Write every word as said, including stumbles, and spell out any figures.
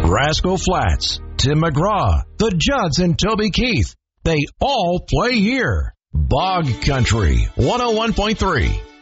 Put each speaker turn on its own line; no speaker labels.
Rascal Flatts, Tim McGraw, the Judds and Toby Keith. They all play here. Bog Country one oh one point three.